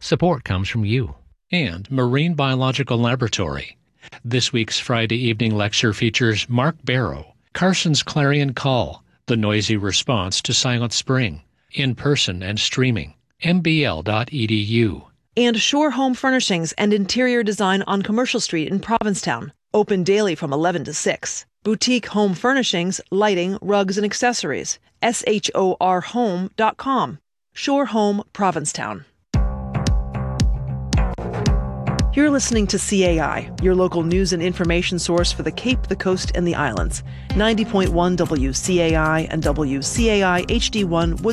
Support comes from you. And Marine Biological Laboratory. This week's Friday evening lecture features Mark Barrow, Carson's Clarion Call, the noisy response to Silent Spring, in person and streaming, mbl.edu. And Shore Home Furnishings and Interior Design on Commercial Street in Provincetown, open daily from 11 to 6. Boutique home furnishings, lighting, rugs, and accessories. shorhome.com. Shore Home, Provincetown. You're listening to CAI, your local news and information source for the Cape, the Coast, and the Islands. 90.1 WCAI and WCAI HD1 Wood